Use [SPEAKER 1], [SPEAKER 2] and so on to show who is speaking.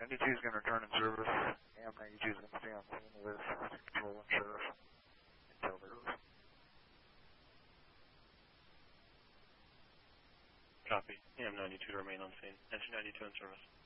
[SPEAKER 1] 92 is going to return in service. AM92 is going to stay on scene with Control and Sheriff until they're over.
[SPEAKER 2] Copy. AM92 to remain on scene. Engine 92 in service.